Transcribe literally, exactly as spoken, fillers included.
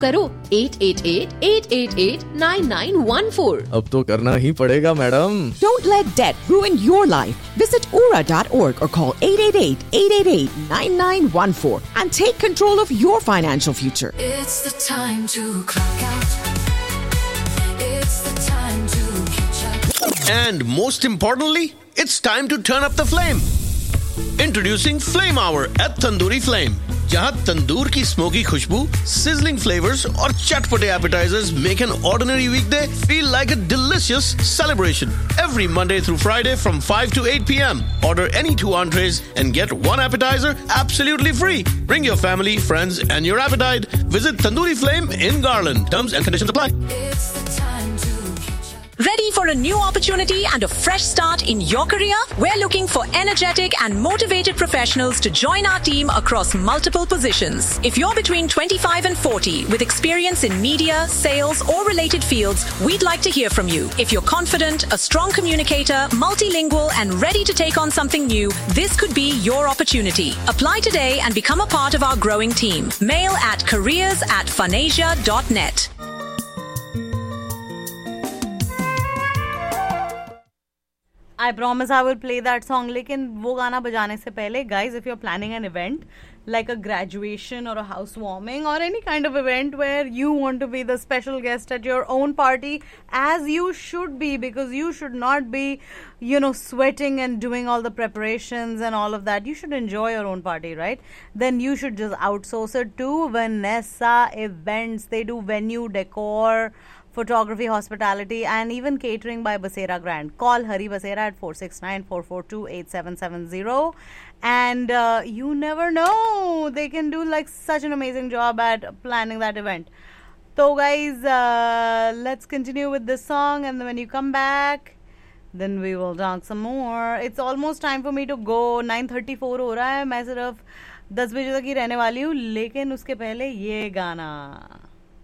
करो eight eight eight eight eight eight nine nine one four. अब तो करना ही पड़ेगा madam. Don't let debt ruin your life. Visit ura dot org or call eight eight eight eight eight eight nine nine one four and take control of your financial future. It's the time to clock out. It's the time to catch up. And most importantly, it's time to turn up the flame. Introducing Flame Hour at Tandoori Flame, जहाँ तंदूर की smoky खुशबू, sizzling flavors और चटपटे appetizers make an ordinary weekday feel like a delicious celebration. Every Monday through Friday from five to eight p.m. Order any two entrees and get one appetizer absolutely free. Bring your family, friends and your appetite. Visit Tandoori Flame in Garland. Terms and conditions apply. It's the time to catch up. Ready for a new opportunity and a fresh start in your career? We're looking for energetic and motivated professionals to join our team across multiple positions. If you're between twenty-five and forty with experience in media, sales, or related fields, we'd like to hear from you. If you're confident, a strong communicator, multilingual, and ready to take on something new, this could be your opportunity. Apply today and become a part of our growing team. Mail at careers at funasia dot net. I promise I will play that song. लेकिन वो गाना बजाने से पहले, guys, if you're planning an event like a graduation or a housewarming or any kind of event where you want to be the special guest at your own party, as you should be, because you should not be, you know, sweating and doing all the preparations and all of that. You should enjoy your own party, right? Then you should just outsource it to Vanessa Events. They do venue, decor, photography, hospitality, and even catering by Basera Grand. Call Hari Basera at four six nine, four four two, eight seven seven zero. And uh, you never know, they can do like such an amazing job at planning that event. So guys, uh, let's continue with this song, and then when you come back, then we will talk some more. It's almost time for me to go. nine thirty-four हो रहा है. मैं सिर्फ दस बजे तक ही रहने वाली हूँ, लेकिन उसके पहले ये गाना.